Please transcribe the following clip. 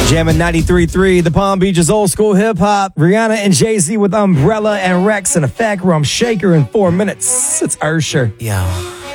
Jamming 93.3, the Palm Beaches old school hip hop. Rihanna and Jay-Z with Umbrella and Rex in effect. Rum Shaker in 4 minutes. It's Ursher. Yo.